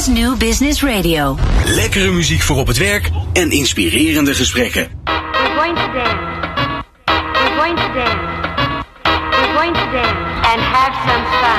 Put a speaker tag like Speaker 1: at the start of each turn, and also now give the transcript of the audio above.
Speaker 1: is New Business Radio.
Speaker 2: Lekkere muziek voor op het werk en inspirerende gesprekken.
Speaker 3: We're going to dance. We're going to dance. We're going to dance and have some fun.